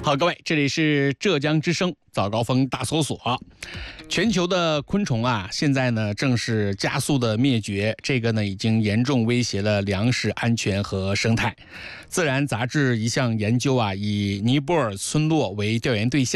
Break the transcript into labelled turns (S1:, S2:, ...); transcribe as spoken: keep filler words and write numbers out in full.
S1: 好，各位，这里是浙江之声早高峰大搜索。全球的昆虫啊，现在呢正是加速的灭绝，这个呢已经严重威胁了粮食安全和生态。自然杂志一项研究啊，以尼泊尔村落为调研对象。